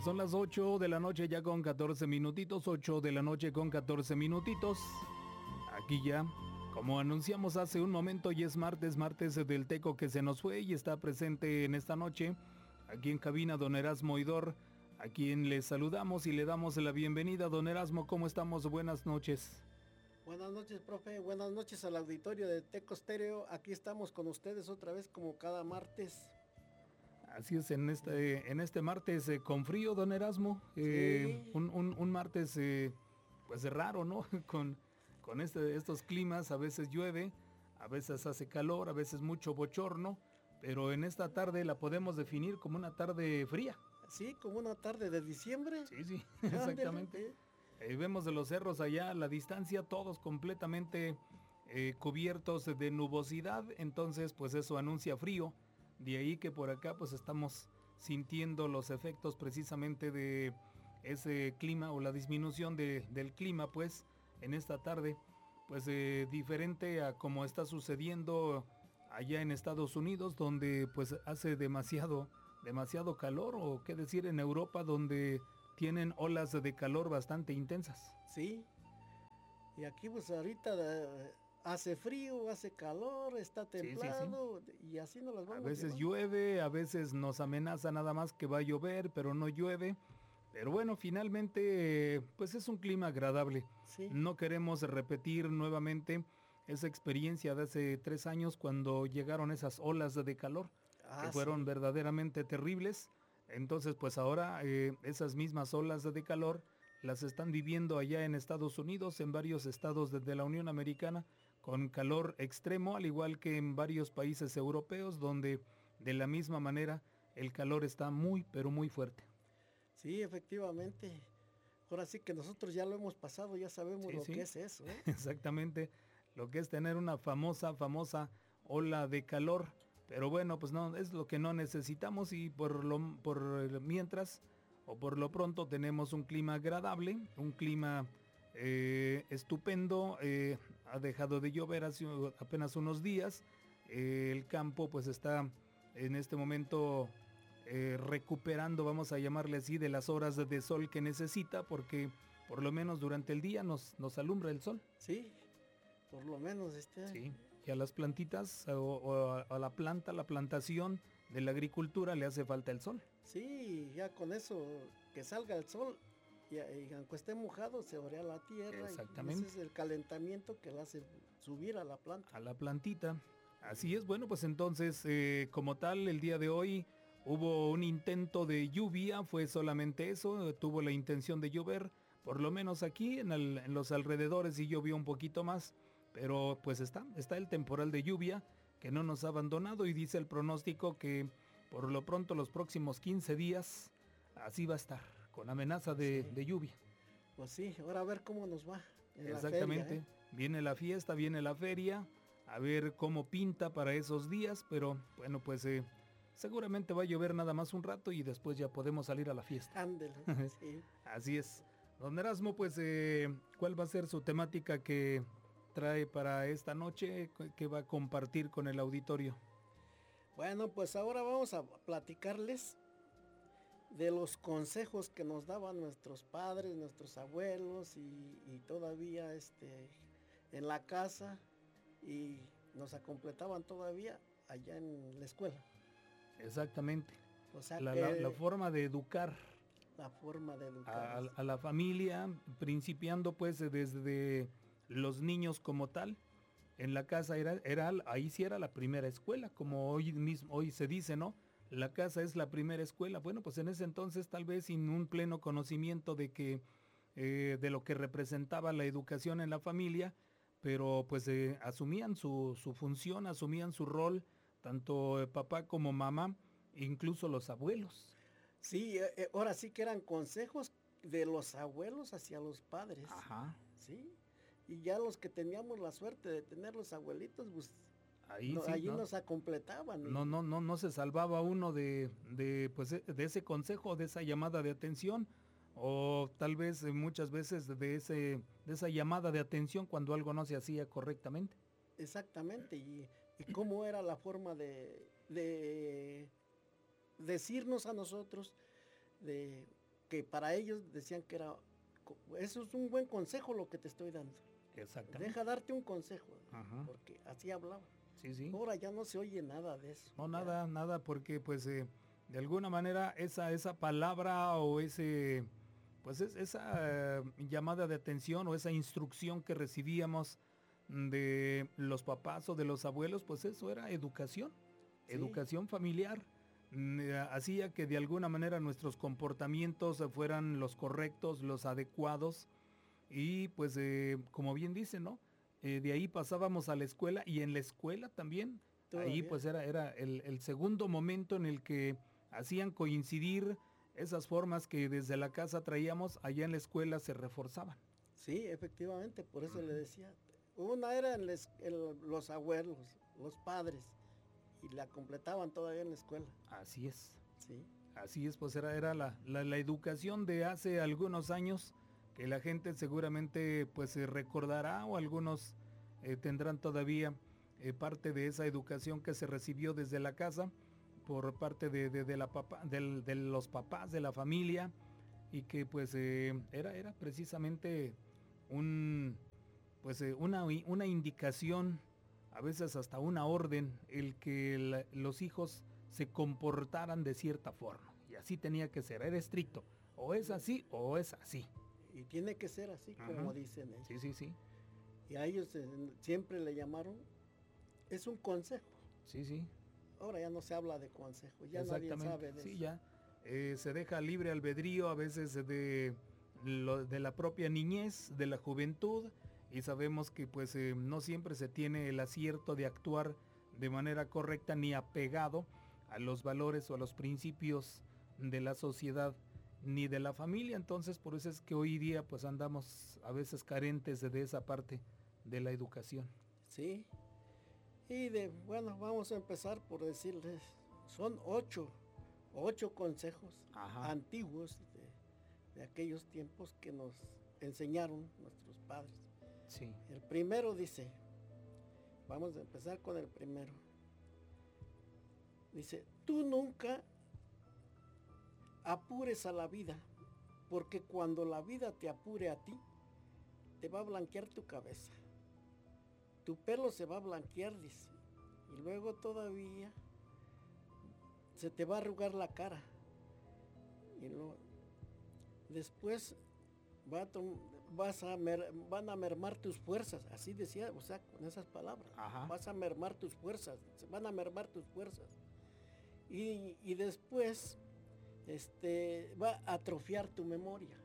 son las 8 de la noche ya con 14 minutitos, 8 de la noche con 14 minutitos. Aquí ya, como anunciamos hace un momento, y es martes del Teco que se nos fue y está presente en esta noche, aquí en cabina don Erasmo Idor, a quien le saludamos y le damos la bienvenida. Don Erasmo, ¿cómo estamos? Buenas noches. Buenas noches, profe. Buenas noches al auditorio de Teco Estéreo. Aquí estamos con ustedes otra vez como cada martes. Así es, en este martes con frío, don Erasmo. Sí. Un martes pues raro, ¿no? Con estos climas, a veces llueve, a veces hace calor, a veces mucho bochorno, pero en esta tarde la podemos definir como una tarde fría. Sí, como una tarde de diciembre. Sí, exactamente. Vemos de los cerros allá a la distancia, todos completamente cubiertos de nubosidad, entonces pues eso anuncia frío. De ahí que por acá pues estamos sintiendo los efectos precisamente de ese clima o la disminución del clima pues en esta tarde, pues diferente a como está sucediendo allá en Estados Unidos, donde pues hace demasiado calor, o qué decir en Europa, donde tienen olas de calor bastante intensas. Sí. Y aquí pues ahorita hace frío, hace calor, está templado, sí. Y así nos las vamos a veces llevando. Llueve, a veces nos amenaza nada más que va a llover, pero no llueve. Pero bueno, finalmente pues es un clima agradable. Sí. No queremos repetir nuevamente esa experiencia de hace 3 años cuando llegaron esas olas de calor que fueron verdaderamente terribles. Entonces pues ahora esas mismas olas de calor las están viviendo allá en Estados Unidos, en varios estados de la Unión Americana, con calor extremo, al igual que en varios países europeos, donde de la misma manera el calor está muy, pero muy fuerte. Sí, efectivamente. Ahora sí que nosotros ya lo hemos pasado, ya sabemos lo que es eso. Exactamente, lo que es tener una famosa ola de calor. Pero bueno, pues no, es lo que no necesitamos, y por mientras, o por lo pronto, tenemos un clima agradable, un clima estupendo. Ha dejado de llover hace apenas unos días. El campo pues está en este momento recuperando, vamos a llamarle así, de las horas de sol que necesita, porque por lo menos durante el día nos alumbra el sol. Sí, por lo menos Sí, y a las plantitas o a la plantación de la agricultura le hace falta el sol. Sí, ya con eso, que salga el sol, y aunque esté mojado, se orea la tierra. Exactamente. Y ese es el calentamiento que le hace subir a la planta. A la plantita. Así es. Bueno, pues entonces, como tal, el día de hoy hubo un intento de lluvia, fue solamente eso, tuvo la intención de llover, por lo menos aquí en los alrededores sí llovió un poquito más, pero pues está el temporal de lluvia que no nos ha abandonado, y dice el pronóstico que por lo pronto los próximos 15 días así va a estar, con amenaza de lluvia. Pues sí, ahora a ver cómo nos va en Exactamente, la feria, viene la fiesta, viene la feria, a ver cómo pinta para esos días, pero bueno, pues seguramente va a llover nada más un rato y después ya podemos salir a la fiesta. Ándele, sí. Así es. Don Erasmo, pues ¿cuál va a ser su temática que trae para esta noche, que va a compartir con el auditorio? Bueno, pues ahora vamos a platicarles de los consejos que nos daban nuestros padres, nuestros abuelos, y todavía en la casa, y nos completaban todavía allá en la escuela. Exactamente. O sea, la forma de educar. La forma de educar. A la familia, principiando pues desde los niños como tal. En la casa ahí sí era la primera escuela, como hoy se dice, ¿no? La casa es la primera escuela. Bueno, pues en ese entonces, tal vez sin un pleno conocimiento de lo que representaba la educación en la familia, pero pues asumían su función, asumían su rol, tanto papá como mamá, incluso los abuelos. Sí, ahora sí que eran consejos de los abuelos hacia los padres. Ajá. Sí, y ya los que teníamos la suerte de tener los abuelitos, pues allí nos completaban. No se salvaba uno de ese consejo, de esa llamada de atención, o tal vez muchas veces de esa llamada de atención cuando algo no se hacía correctamente. Exactamente, y cómo era la forma de decirnos a nosotros, de que para ellos decían que era, eso es un buen consejo lo que te estoy dando. Exactamente. Deja darte un consejo, Ajá. porque así hablaba. Sí, sí. Ahora ya no se oye nada de eso. No, ya. nada, porque pues de alguna manera esa palabra o esa llamada de atención o esa instrucción que recibíamos de los papás o de los abuelos, pues eso era educación, Sí. educación familiar. Hacía que de alguna manera nuestros comportamientos fueran los correctos, los adecuados y pues como bien dice, ¿no? De ahí pasábamos a la escuela y en la escuela también, Todavía. ahí pues era el segundo momento en el que hacían coincidir esas formas que desde la casa traíamos, allá en la escuela se reforzaban. Sí, efectivamente, por eso le decía. Una era en los abuelos, los padres, y la completaban todavía en la escuela. Así es. Sí. Así es, pues era la educación de hace algunos años que la gente seguramente pues se recordará o algunos tendrán todavía parte de esa educación que se recibió desde la casa por parte de los papás, de la familia y que pues era precisamente una indicación, a veces hasta una orden, el que los hijos se comportaran de cierta forma. Y así tenía que ser, era estricto. O es así o es así. Y tiene que ser así, como dicen ellos. Sí, sí, sí. Y a ellos siempre le llamaron, es un consejo. Sí, sí. Ahora ya no se habla de consejo, ya nadie sabe de sí, eso. Ya se deja libre albedrío a veces de la propia niñez, de la juventud, y sabemos que pues no siempre se tiene el acierto de actuar de manera correcta ni apegado a los valores o a los principios de la sociedad ni de la familia. Entonces por eso es que hoy día pues andamos a veces carentes de esa parte de la educación. Sí. Y bueno, vamos a empezar por decirles, son ocho consejos antiguos de aquellos tiempos que nos enseñaron nuestros padres. Sí. El primero dice, vamos a empezar con el primero. Dice, tú nunca apures a la vida, porque cuando la vida te apure a ti, te va a blanquear tu cabeza. Tu pelo se va a blanquear, dice, y luego todavía se te va a arrugar la cara. Y después van a mermar tus fuerzas, así decía, o sea, con esas palabras. Vas a mermar tus fuerzas, se van a mermar tus fuerzas. Y después va a atrofiar tu memoria.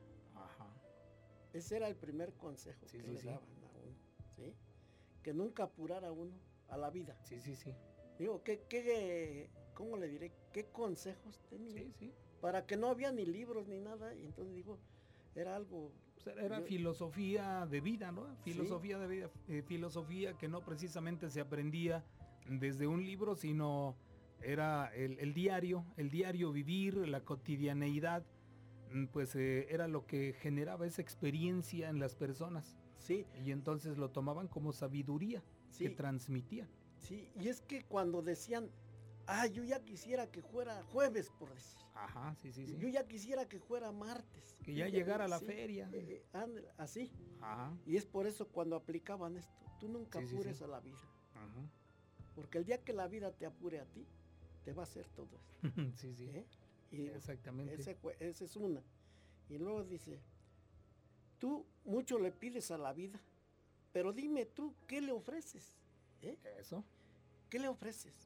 Ese era el primer consejo que le daban a uno, ¿sí? Que nunca apurara uno a la vida. Sí, sí, sí. Digo, ¿cómo le diré? ¿Qué consejos tenía? Sí, sí. Para que no había ni libros ni nada, y entonces digo, era algo... Era filosofía de vida, ¿no? Filosofía de vida, filosofía que no precisamente se aprendía desde un libro, sino era el diario vivir, la cotidianeidad, pues era lo que generaba esa experiencia en las personas. Sí. Y entonces lo tomaban como sabiduría que transmitían. Sí, y es que cuando decían, yo ya quisiera que fuera jueves, por decir. Sí. Yo ya quisiera que fuera martes. Que ya llegara la feria. Así. Y es por eso cuando aplicaban esto, tú nunca apures a la vida. Porque el día que la vida te apure a ti, te va a hacer todo esto. Sí. Y exactamente. Esa es una. Y luego dice, tú mucho le pides a la vida, pero dime tú, ¿qué le ofreces? Eso. ¿Qué le ofreces?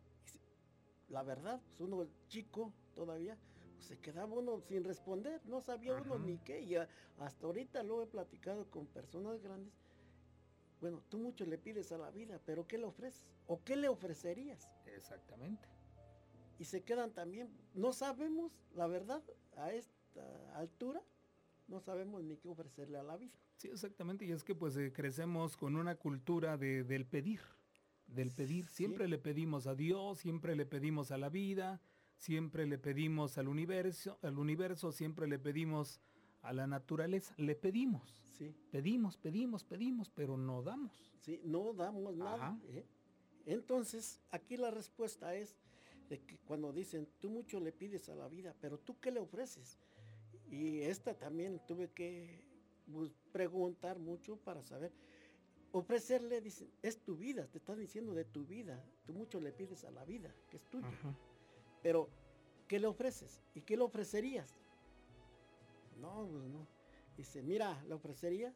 La verdad, pues uno chico todavía, pues se quedaba uno sin responder, no sabía uno ni qué, y hasta ahorita lo he platicado con personas grandes. Bueno, tú mucho le pides a la vida, pero ¿qué le ofreces? ¿O qué le ofrecerías? Exactamente. Y se quedan también, no sabemos, la verdad, a esta altura, no sabemos ni qué ofrecerle a la vida. Sí, exactamente, y es que pues crecemos con una cultura del pedir. Siempre le pedimos a Dios, siempre le pedimos a la vida, siempre le pedimos al universo, siempre le pedimos a la naturaleza, le pedimos. Sí. Pedimos, pero no damos. Sí, no damos nada. Entonces, aquí la respuesta es de que cuando dicen, tú mucho le pides a la vida, pero ¿tú qué le ofreces? Y esta también tuve que preguntar mucho para saber. Ofrecerle, dicen, es tu vida, te están diciendo de tu vida. Tú mucho le pides a la vida, que es tuya. Ajá. Pero, ¿qué le ofreces? ¿Y qué le ofrecerías? No, pues no. Dice, mira, le ofrecería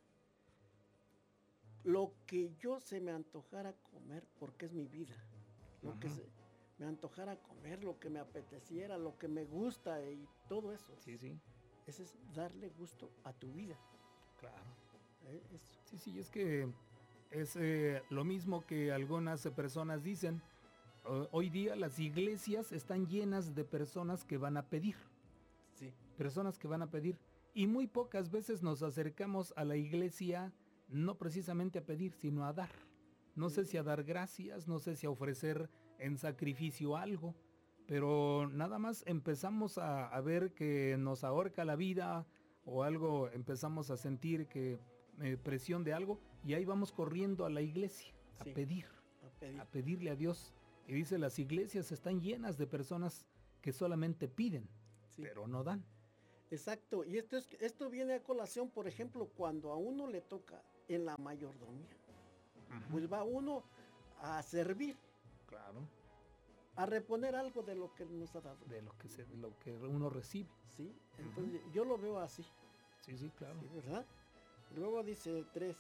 lo que yo se me antojara comer, porque es mi vida. Lo que Ajá. me antojara comer, lo que me apeteciera, lo que me gusta y todo eso. Sí, sí, Ese es darle gusto a tu vida. claro. Eso. Sí, sí, es que es lo mismo que algunas personas dicen. Hoy día las iglesias están llenas de personas que van a pedir. Sí. Personas que van a pedir. Y muy pocas veces nos acercamos a la iglesia no precisamente a pedir, sino a dar. No sé si a dar gracias, no sé si a ofrecer en sacrificio algo, pero nada más empezamos a ver que nos ahorca la vida o algo, empezamos a sentir que presión de algo y ahí vamos corriendo a la iglesia a Sí, pedir, a pedir. a pedirle a Dios. Y dice, las iglesias están llenas de personas que solamente piden, Sí. pero no dan. Exacto. Y esto viene a colación, por ejemplo, cuando a uno le toca en la mayordomía. Pues va uno a servir, Claro, a reponer algo de lo que nos ha dado. de lo que uno recibe. ¿Sí? Entonces yo lo veo así. Sí, sí, claro. ¿Sí, verdad? Luego dice 3.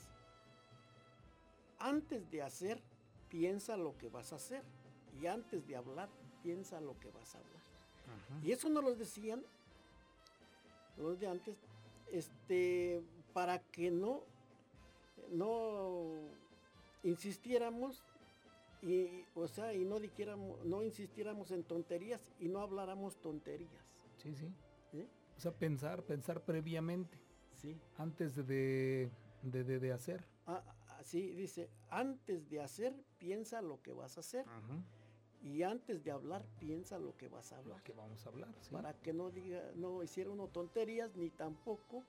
Antes de hacer, piensa lo que vas a hacer. Y antes de hablar, piensa lo que vas a hablar. Ajá. Y eso nos lo decían los de antes, para que no insistiéramos y no insistiéramos en tonterías y no habláramos tonterías. Sí, sí. ¿Sí? O sea, pensar previamente, Sí. antes de hacer. Sí, dice, antes de hacer, piensa lo que vas a hacer. Ajá. Y antes de hablar, piensa lo que vas a Lo hablar. que vamos a hablar, sí. Para que no hiciera uno tonterías, ni tampoco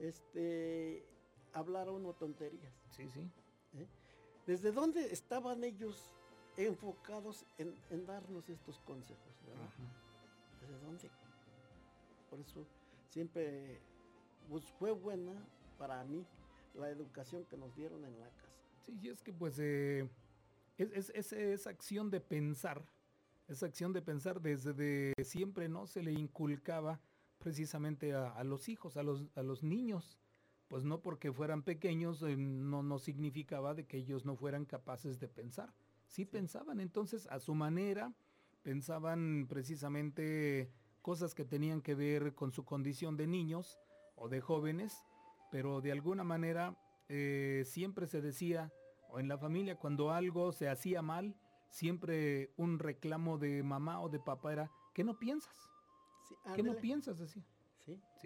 hablara uno tonterías. Sí, sí. ¿Eh? ¿Desde dónde estaban ellos enfocados en darnos estos consejos? ¿Verdad? Ajá. ¿Desde dónde? Por eso siempre fue buena para mí la educación que nos dieron en la casa. Sí, y es que pues esa acción de pensar, desde siempre no se le inculcaba precisamente a los hijos, a los niños. Pues no porque fueran pequeños, no significaba de que ellos no fueran capaces de pensar. Sí pensaban, entonces a su manera, pensaban precisamente cosas que tenían que ver con su condición de niños o de jóvenes, pero de alguna manera siempre se decía, o en la familia cuando algo se hacía mal, siempre un reclamo de mamá o de papá era, ¿qué no piensas? Sí, ¿Qué no ándele. piensas? Decía. Sí.